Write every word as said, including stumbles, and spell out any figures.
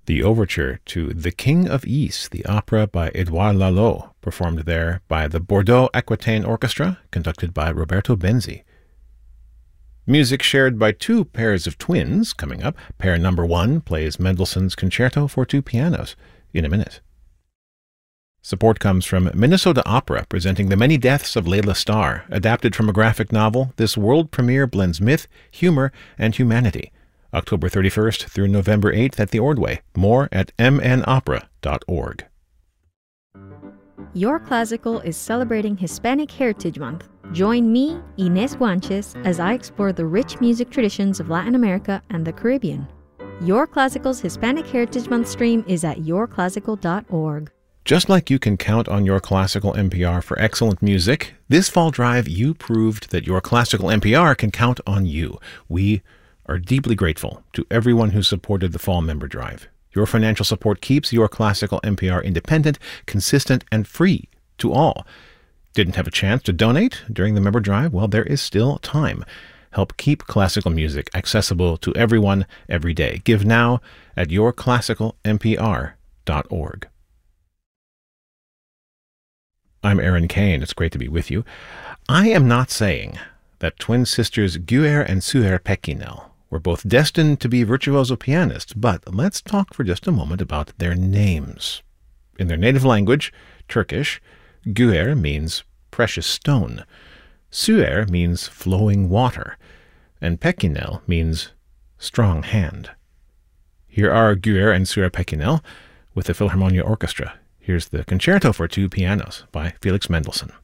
The overture to The King of Ys, the opera by Edouard Lalo, performed there by the Bordeaux Aquitaine Orchestra, conducted by Roberto Benzi. Music shared by two pairs of twins coming up. Pair number one plays Mendelssohn's Concerto for Two Pianos in a minute. Support comes from Minnesota Opera, presenting The Many Deaths of Layla Starr. Adapted from a graphic novel, this world premiere blends myth, humor, and humanity. October thirty-first through November eighth at the Ordway. More at m n opera dot org. Your Classical is celebrating Hispanic Heritage Month. Join me, Inés Guanches, as I explore the rich music traditions of Latin America and the Caribbean. Your Classical's Hispanic Heritage Month stream is at your classical dot org. Just like you can count on Your Classical N P R for excellent music, this fall drive you proved that Your Classical N P R can count on you. We are deeply grateful to everyone who supported the fall member drive. Your financial support keeps Your Classical N P R independent, consistent, and free to all. Didn't have a chance to donate during the member drive? Well, there is still time. Help keep classical music accessible to everyone every day. Give now at your classical n p r dot org. I'm Aaron Kane. It's great to be with you. I am not saying that twin sisters Guer and Suher Pekinel were both destined to be virtuoso pianists, but let's talk for just a moment about their names. In their native language, Turkish, Guer means precious stone, Suher means flowing water, and Pekinel means strong hand. Here are Guer and Suher Pekinel with the Philharmonia Orchestra. Here's the Concerto for Two Pianos by Felix Mendelssohn.